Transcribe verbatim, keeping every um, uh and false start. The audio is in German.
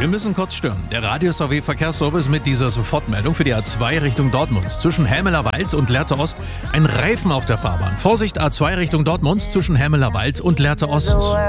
Wir müssen kurz stören. Der Radius A W Verkehrsservice mit dieser Sofortmeldung für die A zwei Richtung Dortmund. Zwischen Helmeler Wald und Lehrte Ost ein Reifen auf der Fahrbahn. Vorsicht, A zwei Richtung Dortmund zwischen Helmeler Wald und Lehrte Ost.